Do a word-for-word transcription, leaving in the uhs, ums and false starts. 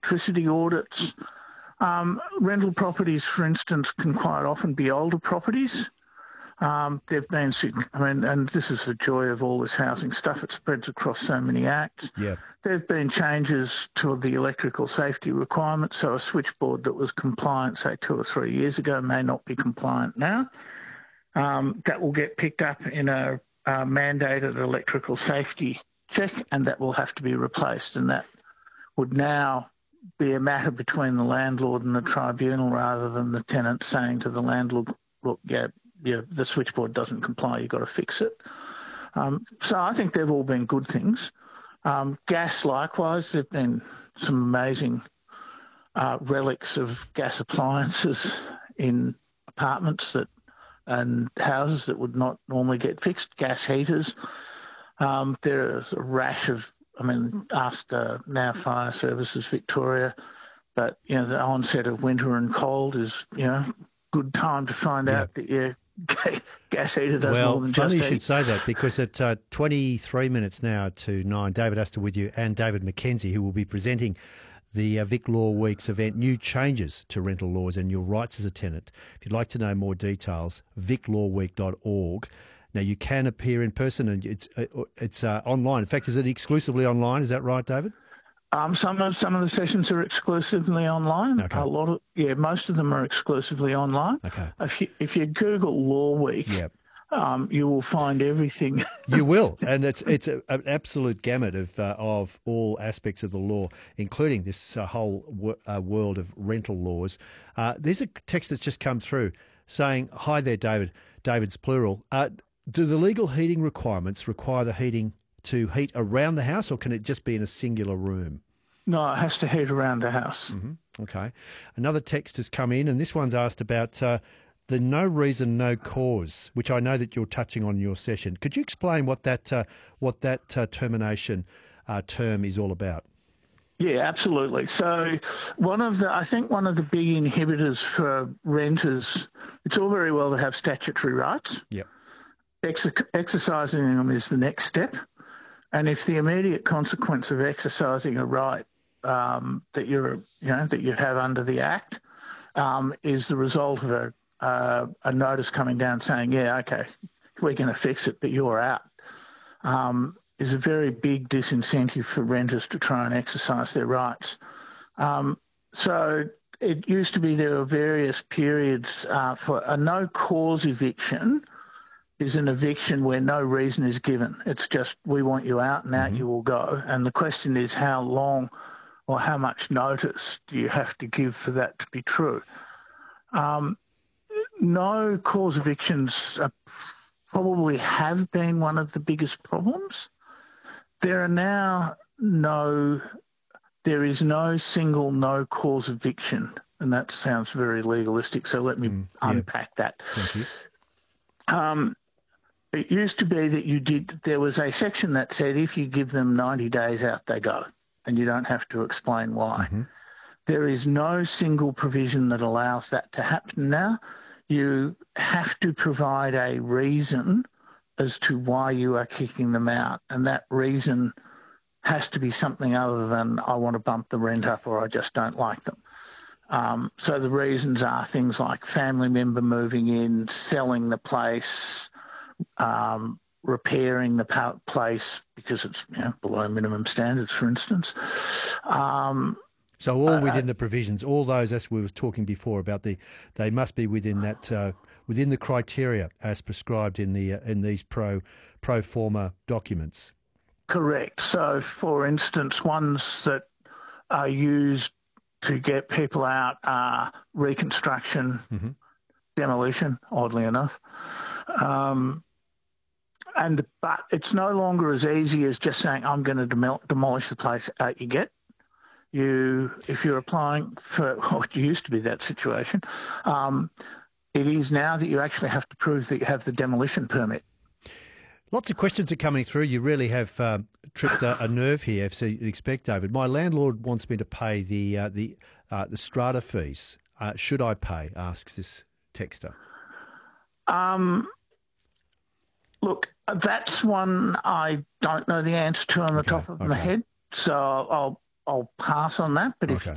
electricity audits. Um, rental properties, for instance, can quite often be older properties. Um, they've been, I mean, and this is the joy of all this housing stuff. It spreads across so many acts. Yeah. There have been changes to the electrical safety requirements. So a switchboard that was compliant, say, two or three years ago may not be compliant now. Um, that will get picked up in a, a mandated electrical safety check, and that will have to be replaced. And that would now be a matter between the landlord and the tribunal rather than the tenant saying to the landlord, look, yeah, yeah, the switchboard doesn't comply, you've got to fix it. Um, so I think they've all been good things. Um, gas, likewise, there have been some amazing uh, relics of gas appliances in apartments that and houses that would not normally get fixed, gas heaters. Um, there's a rash of, I mean, asked uh, now Fire Services Victoria, but, you know, the onset of winter and cold is, you know, good time to find yeah. out that your gas heater does well, more than funny just you heat. should say that, because at uh, twenty-three minutes now to nine, David Astor with you and David McKenzie, who will be presenting the uh, Vic Law Week's event, New Changes to Rental Laws and Your Rights as a Tenant. If you'd like to know more details, vic law week dot org. Now, you can appear in person, and it's uh, it's uh, online. In fact, is it exclusively online? Is that right, David? Um, some of some of the sessions are exclusively online. Okay. A lot of yeah, most of them are exclusively online. Okay. If you if you Google Law Week, Yep. um, you will find everything. You will, and it's it's a, an absolute gamut of uh, of all aspects of the law, including this uh, whole w- uh, world of rental laws. Uh, there's a text that's just come through saying, "Hi there, David. David's plural. Uh, do the legal heating requirements require the heating to heat around the house, or can it just be in a singular room?" No, it has to heat around the house. Mm-hmm. Okay. Another text has come in, and this one's asked about uh, the no reason, no cause, which I know that you're touching on in your session. Could you explain what that uh, what that uh, termination uh, term is all about? Yeah, absolutely. So one of the, I think one of the big inhibitors for renters, it's all very well to have statutory rights. Yep. Ex- exercising them is the next step. And if the immediate consequence of exercising a right um, that you're, you know, that you have under the Act um, is the result of a, uh, a notice coming down saying, yeah, okay, we're going to fix it, but you're out, um, is a very big disincentive for renters to try and exercise their rights. Um, so it used to be there were various periods uh, for a no-cause eviction is an eviction where no reason is given. It's just, we want you out and out mm-hmm. you will go. And the question is how long or how much notice do you have to give for that to be true? Um, no cause evictions are, probably have been one of the biggest problems. There are now no, there is no single no cause eviction. And that sounds very legalistic, so let me mm, yeah. unpack that. Thank you. Um, It used to be that you did, there was a section that said if you give them ninety days out, they go, and you don't have to explain why. Mm-hmm. There is no single provision that allows that to happen now. You have to provide a reason as to why you are kicking them out, and that reason has to be something other than I want to bump the rent up or I just don't like them. Um, so the reasons are things like family member moving in, selling the place, Um, repairing the place because it's you know, below minimum standards, for instance. Um, so all within uh, the provisions, all those, as we were talking before about the, they must be within that, uh, within the criteria as prescribed in the uh, in these pro pro forma documents. Correct. So, for instance, ones that are used to get people out are reconstruction, mm-hmm. demolition, oddly enough. Um, and but it's no longer as easy as just saying I'm going to demol- demolish the place. Out you get. You, if you're applying for what used to be that situation, um, it is now that you actually have to prove that you have the demolition permit. Lots of questions are coming through. You really have uh, tripped a, a nerve here, so you'd expect, David. My landlord wants me to pay the uh, the uh, the strata fees. Uh, should I pay? Asks this texter. Um. Look, that's one I don't know the answer to on the okay, top of okay. my head, so I'll I'll pass on that. But if okay. you